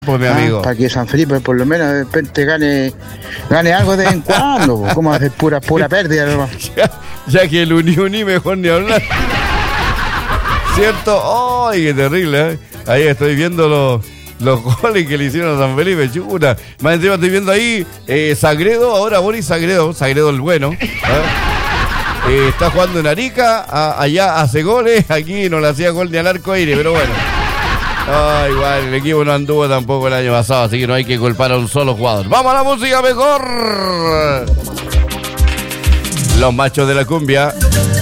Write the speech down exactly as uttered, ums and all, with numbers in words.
Pues mi Ah, amigo. para que San Felipe por lo menos de repente gane, gane algo de vez en cuando. po. ¿Cómo hacer pura, pura pérdida? ¿No? Ya, ya que el Uni Uni mejor ni hablar. ¿Cierto? ¡Ay, qué terrible! ¿eh? Ahí estoy viendo los, los goles que le hicieron a San Felipe, chuta. Más encima estoy viendo ahí eh, Sagredo, ahora Boris Sagredo, Sagredo el bueno. ¿eh? Eh, está jugando en Arica, a, allá hace goles, aquí no le hacía gol ni al arco aire, pero bueno. Ah, igual, el equipo no anduvo tampoco el año pasado, así que no hay que culpar a un solo jugador. ¡Vamos a la música mejor! Los machos de la cumbia.